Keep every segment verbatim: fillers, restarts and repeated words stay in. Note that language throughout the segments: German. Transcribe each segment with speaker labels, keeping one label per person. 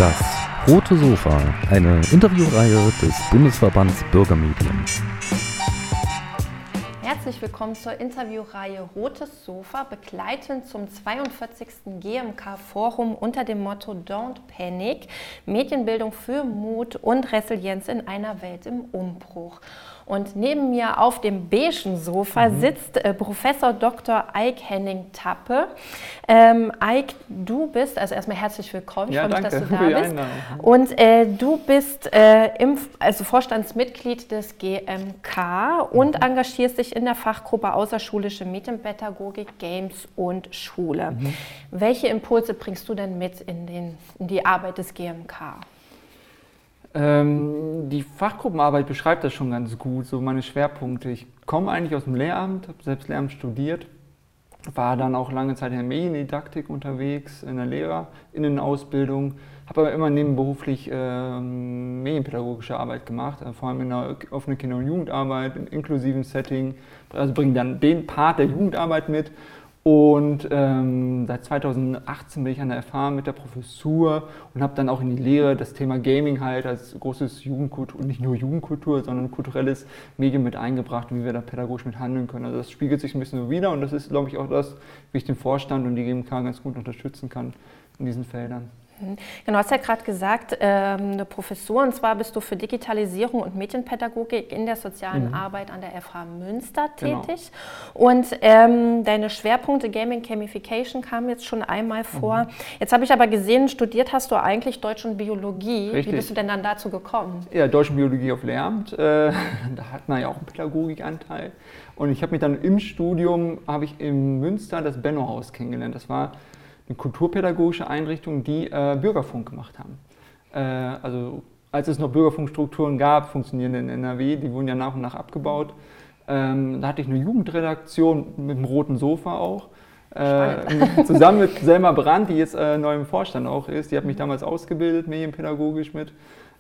Speaker 1: Das Rote Sofa, eine Interviewreihe des Bundesverbands Bürgermedien.
Speaker 2: Herzlich willkommen zur Interviewreihe Rotes Sofa, begleitend zum zweiundvierzigsten G M K-Forum unter dem Motto Don't Panic, Medienbildung für Mut und Resilienz in einer Welt im Umbruch. Und neben mir auf dem beigen Sofa mhm. sitzt äh, Professor Doktor Eik Henning-Tappe. Ähm, Eik, du bist, also erstmal herzlich willkommen,
Speaker 3: ja,
Speaker 2: ich freue mich,
Speaker 3: danke.
Speaker 2: dass du da bist. Und äh, du bist äh, im, also Vorstandsmitglied des G M K und mhm. engagierst dich in der Fachgruppe Außerschulische Medienpädagogik, Games und Schule. Mhm. Welche Impulse bringst du denn mit in, den, in die Arbeit des G M K?
Speaker 3: Ähm, die Fachgruppenarbeit beschreibt das schon ganz gut, so meine Schwerpunkte. Ich komme eigentlich aus dem Lehramt, habe selbst Lehramt studiert, war dann auch lange Zeit in der Mediendidaktik unterwegs, in der Lehrerinnenausbildung, habe aber immer nebenberuflich ähm, medienpädagogische Arbeit gemacht, äh, vor allem in der offenen Kinder- und Jugendarbeit, im inklusiven Setting, also bringe dann den Part der Jugendarbeit mit. Und ähm, seit zweitausendachtzehn bin ich an der F H mit der Professur und habe dann auch in die Lehre das Thema Gaming halt als großes Jugendkultur, und nicht nur Jugendkultur, sondern kulturelles Medium mit eingebracht und wie wir da pädagogisch mit handeln können. Also das spiegelt sich ein bisschen so wider und das ist, glaube ich, auch das, wie ich den Vorstand und die G M K ganz gut unterstützen kann in diesen Feldern.
Speaker 2: Genau, du hast ja gerade gesagt, ähm, eine Professur, und zwar bist du für Digitalisierung und Medienpädagogik in der sozialen mhm. Arbeit an der F H Münster tätig. Genau. Und ähm, deine Schwerpunkte Gaming, Gamification kamen jetzt schon einmal vor. Mhm. Jetzt habe ich aber gesehen, studiert hast du eigentlich Deutsch und Biologie. Richtig. Wie bist du denn dann dazu gekommen?
Speaker 3: Ja, Deutsch und Biologie auf Lehramt. Äh, da hat man ja auch einen Pädagogikanteil. Und ich habe mich dann im Studium, habe ich in Münster das Benno-Haus kennengelernt. Das war eine kulturpädagogische Einrichtung, die äh, Bürgerfunk gemacht haben. Äh, also als es noch Bürgerfunkstrukturen gab, funktionierende in N R W, die wurden ja nach und nach abgebaut. Ähm, da hatte ich eine Jugendredaktion mit dem Roten Sofa auch, äh, zusammen mit Selma Brandt, die jetzt äh, neu im Vorstand auch ist. Die hat mich damals ausgebildet, medienpädagogisch mit.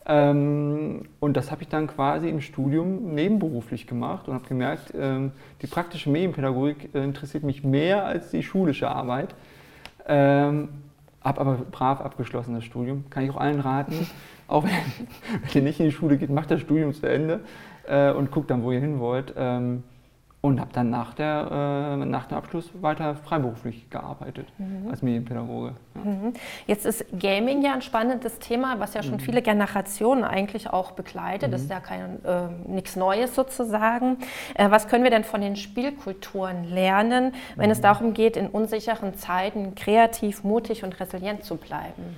Speaker 3: Ähm, und das habe ich dann quasi im Studium nebenberuflich gemacht und habe gemerkt, ähm, die praktische Medienpädagogik äh, interessiert mich mehr als die schulische Arbeit. Ähm, habe aber brav abgeschlossen das Studium, kann ich auch allen raten, auch wenn, wenn ihr nicht in die Schule geht, macht das Studium zu Ende äh, und guckt dann, wo ihr hin wollt. Ähm, und habe dann nach, der, äh, nach dem Abschluss weiter freiberuflich gearbeitet mhm. als Medienpädagoge. Ja.
Speaker 2: Mhm. Jetzt ist Gaming ja ein spannendes Thema, was ja schon mhm. viele Generationen eigentlich auch begleitet. Mhm. Das ist ja kein, äh, nichts Neues sozusagen. Äh, was können wir denn von den Spielkulturen lernen, wenn mhm. es darum geht, in unsicheren Zeiten kreativ, mutig und resilient zu bleiben?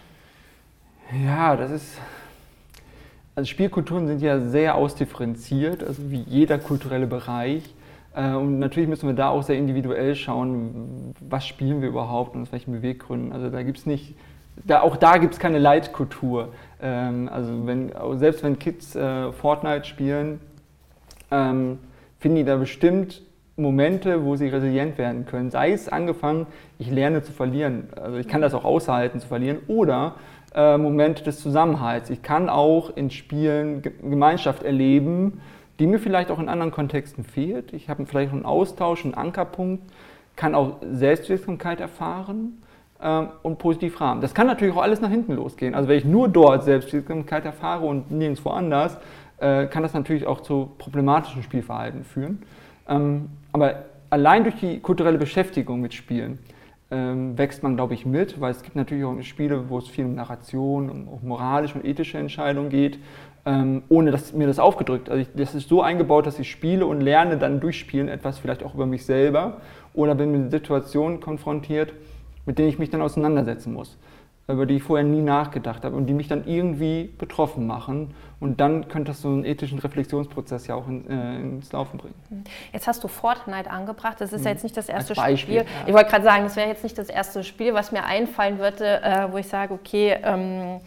Speaker 3: Ja, das ist... Also Spielkulturen sind ja sehr ausdifferenziert, also wie jeder kulturelle Bereich. Und natürlich müssen wir da auch sehr individuell schauen, was spielen wir überhaupt und aus welchen Beweggründen. Also da gibt's nicht, da, auch da gibt es keine Leitkultur. Ähm, also wenn, selbst wenn Kids äh, Fortnite spielen, ähm, finden die da bestimmt Momente, wo sie resilient werden können. Sei es angefangen, ich lerne zu verlieren, also ich kann das auch aushalten zu verlieren, oder äh, Momente des Zusammenhalts. Ich kann auch in Spielen Ge- Gemeinschaft erleben, die mir vielleicht auch in anderen Kontexten fehlt. Ich habe vielleicht einen Austausch, einen Ankerpunkt, kann auch Selbstwirksamkeit erfahren ähm, und positiv rahmen. Das kann natürlich auch alles nach hinten losgehen. Also wenn ich nur dort Selbstwirksamkeit erfahre und nirgendwo anders, äh, kann das natürlich auch zu problematischen Spielverhalten führen. Ähm, aber allein durch die kulturelle Beschäftigung mit Spielen ähm, wächst man, glaube ich, mit, weil es gibt natürlich auch Spiele, wo es viel um Narration, um, um moralische und ethische Entscheidungen geht, Ähm, ohne dass mir das aufgedrückt. Also ich, das ist so eingebaut, dass ich spiele und lerne dann durch Spielen etwas vielleicht auch über mich selber oder bin mit Situationen konfrontiert, mit denen ich mich dann auseinandersetzen muss, über die ich vorher nie nachgedacht habe und die mich dann irgendwie betroffen machen. Und dann könnte das so einen ethischen Reflexionsprozess ja auch in, äh, ins Laufen bringen.
Speaker 2: Jetzt hast du Fortnite angebracht. Das ist mhm. ja jetzt nicht das erste
Speaker 3: Beispiel,
Speaker 2: Spiel.
Speaker 3: Ja.
Speaker 2: Ich wollte gerade sagen, das wäre jetzt nicht das erste Spiel, was mir einfallen würde, äh, wo ich sage, okay, ähm,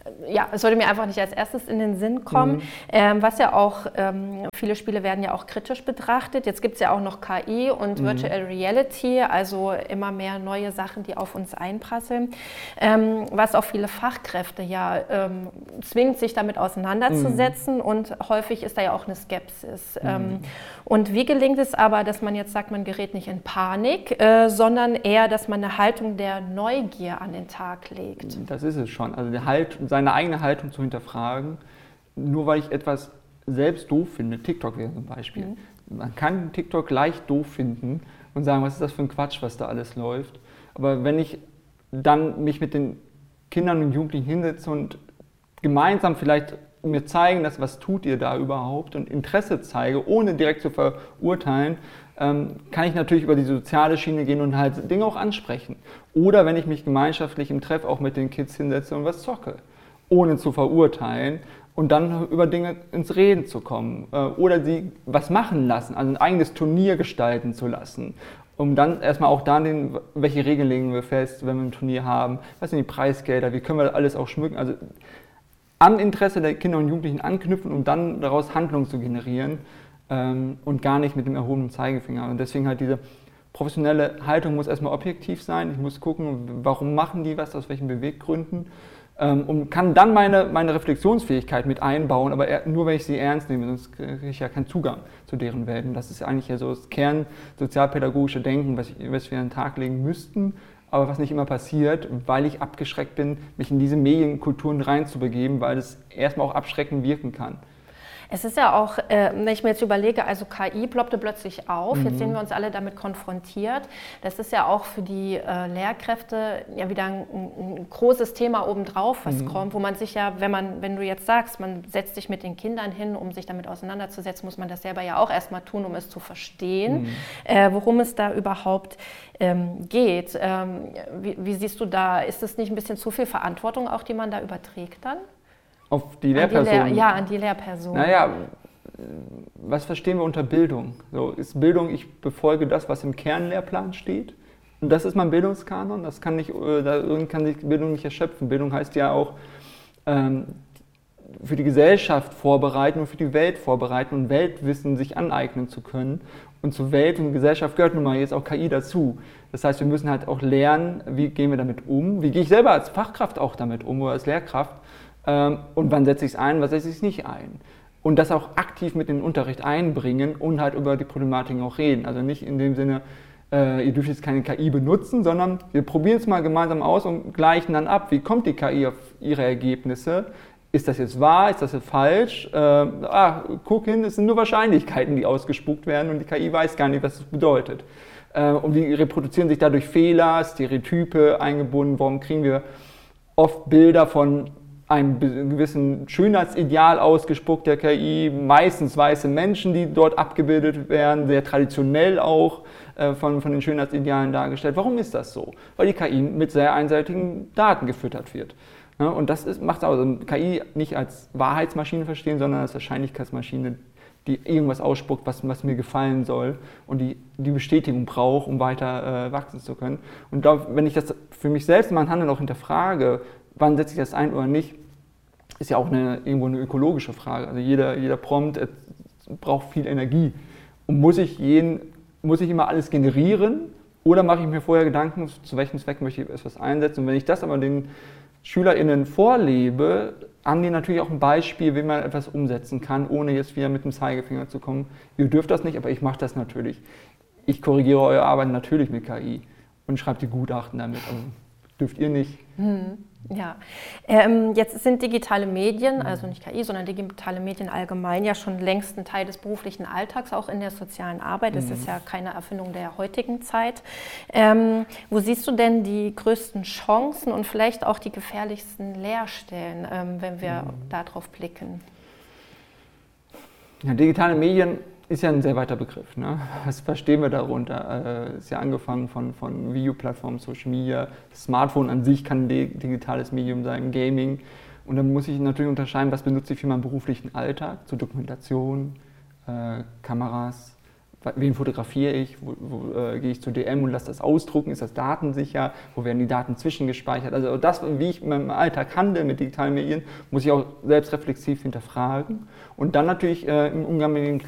Speaker 2: ja, es würde mir einfach nicht als erstes in den Sinn kommen. Mhm. Ähm, was ja auch, ähm, viele Spiele werden ja auch kritisch betrachtet. Jetzt gibt es ja auch noch K I und mhm. Virtual Reality, also immer mehr neue Sachen, die auf uns einprasseln. Ähm, was auch viele Fachkräfte ja ähm, zwingt, sich damit auseinanderzusetzen mhm. und häufig ist da ja auch eine Skepsis. Mhm. Ähm, und wie gelingt es aber, dass man jetzt sagt, man gerät nicht in Panik, äh, sondern eher, dass man eine Haltung der Neugier an den Tag legt?
Speaker 3: Das ist es schon. Also die halt, seine eigene Haltung zu hinterfragen, nur weil ich etwas selbst doof finde, TikTok wäre zum Beispiel. Mhm. Man kann TikTok leicht doof finden und sagen, was ist das für ein Quatsch, was da alles läuft. Aber wenn ich dann mich mit den Kindern und Jugendlichen hinsetze und gemeinsam vielleicht mir zeigen, dass, was tut ihr da überhaupt und Interesse zeige, ohne direkt zu verurteilen, ähm, kann ich natürlich über die soziale Schiene gehen und halt Dinge auch ansprechen. Oder wenn ich mich gemeinschaftlich im Treff auch mit den Kids hinsetze und was zocke, ohne zu verurteilen und dann über Dinge ins Reden zu kommen. Äh, oder sie was machen lassen, also ein eigenes Turnier gestalten zu lassen. Um dann erstmal auch da den, welche Regeln legen wir fest, wenn wir ein Turnier haben, was sind die Preisgelder, wie können wir das alles auch schmücken. Also am Interesse der Kinder und Jugendlichen anknüpfen, um dann daraus Handlungen zu generieren ähm, und gar nicht mit dem erhobenen Zeigefinger. Und deswegen halt diese professionelle Haltung muss erstmal objektiv sein. Ich muss gucken, warum machen die was, aus welchen Beweggründen ähm, und kann dann meine, meine Reflexionsfähigkeit mit einbauen, aber er, nur wenn ich sie ernst nehme, sonst kriege ich ja keinen Zugang zu deren Welt. Und das ist eigentlich ja so das kernsozialpädagogische Denken, was, ich, was wir an den Tag legen müssten, aber was nicht immer passiert, weil ich abgeschreckt bin, mich in diese Medienkulturen reinzubegeben, weil es erstmal auch abschreckend wirken kann.
Speaker 2: Es ist ja auch, äh, wenn ich mir jetzt überlege, also K I ploppte plötzlich auf, mhm. jetzt sehen wir uns alle damit konfrontiert. Das ist ja auch für die äh, Lehrkräfte ja wieder ein, ein großes Thema obendrauf, was mhm. kommt, wo man sich ja, wenn man, wenn du jetzt sagst, man setzt sich mit den Kindern hin, um sich damit auseinanderzusetzen, muss man das selber ja auch erstmal tun, um es zu verstehen, mhm. äh, worum es da überhaupt ähm, geht. Ähm, wie, wie siehst du da, ist das nicht ein bisschen zu viel Verantwortung auch, die man da überträgt dann?
Speaker 3: Auf die Lehrperson?
Speaker 2: Lehr- ja, an die Lehrperson.
Speaker 3: Naja, was verstehen wir unter Bildung? So, ist Bildung, ich befolge das, was im Kernlehrplan steht? Und das ist mein Bildungskanon? Das kann, nicht, da kann sich Bildung nicht erschöpfen. Bildung heißt ja auch, ähm, für die Gesellschaft vorbereiten und für die Welt vorbereiten und Weltwissen sich aneignen zu können. Und zur Welt und Gesellschaft gehört nun mal jetzt auch K I dazu. Das heißt, wir müssen halt auch lernen, wie gehen wir damit um? Wie gehe ich selber als Fachkraft auch damit um oder als Lehrkraft? Und wann setze ich es ein, wann setze ich es nicht ein. Und das auch aktiv mit in den Unterricht einbringen und halt über die Problematiken auch reden. Also nicht in dem Sinne, äh, ihr dürft jetzt keine K I benutzen, sondern wir probieren es mal gemeinsam aus und gleichen dann ab, wie kommt die K I auf ihre Ergebnisse. Ist das jetzt wahr, ist das jetzt falsch? Äh, ah, guck hin, es sind nur Wahrscheinlichkeiten, die ausgespuckt werden und die K I weiß gar nicht, was das bedeutet. Äh, und die reproduzieren sich dadurch Fehler, Stereotype eingebunden. Warum kriegen wir oft Bilder von einem gewissen Schönheitsideal ausgespuckt der K I, meistens weiße Menschen, die dort abgebildet werden, sehr traditionell auch äh, von, von den Schönheitsidealen dargestellt. Warum ist das so? Weil die K I mit sehr einseitigen Daten gefüttert wird. Ja, und das ist, macht also K I nicht als Wahrheitsmaschine verstehen, sondern als Wahrscheinlichkeitsmaschine, die irgendwas ausspuckt, was, was mir gefallen soll und die die Bestätigung braucht, um weiter äh, wachsen zu können. Und da, wenn ich das für mich selbst in meinem Handeln auch hinterfrage, wann setze ich das ein oder nicht, ist ja auch eine, irgendwo eine ökologische Frage. Also jeder, jeder Prompt braucht viel Energie. Und muss ich, jeden, muss ich immer alles generieren oder mache ich mir vorher Gedanken, zu welchem Zweck möchte ich etwas einsetzen? Und wenn ich das aber den SchülerInnen vorlebe, haben die natürlich auch ein Beispiel, wie man etwas umsetzen kann, ohne jetzt wieder mit dem Zeigefinger zu kommen. Ihr dürft das nicht, aber ich mache das natürlich. Ich korrigiere eure Arbeit natürlich mit K I und schreibe die Gutachten damit. Also dürft ihr nicht.
Speaker 2: Hm. Ja, ähm, jetzt sind digitale Medien, also nicht K I, sondern digitale Medien allgemein ja schon längst ein Teil des beruflichen Alltags, auch in der sozialen Arbeit. Das mhm. ist ja keine Erfindung der heutigen Zeit. Ähm, wo siehst du denn die größten Chancen und vielleicht auch die gefährlichsten Leerstellen, ähm, wenn wir mhm. darauf blicken?
Speaker 3: Ja, digitale Medien ist ja ein sehr weiter Begriff. Ne? Was verstehen wir darunter? Es äh, ist ja angefangen von, von Videoplattformen, Social Media, das Smartphone an sich kann ein digitales Medium sein, Gaming. Und dann muss ich natürlich unterscheiden, was benutze ich für meinen beruflichen Alltag, zur Dokumentation, äh, Kameras, wen fotografiere ich, wo, wo äh, gehe ich zu D M und lasse das ausdrucken, ist das datensicher, wo werden die Daten zwischengespeichert. Also das, wie ich in meinem Alltag handle mit digitalen Medien, muss ich auch selbstreflexiv hinterfragen und dann natürlich äh, im Umgang mit den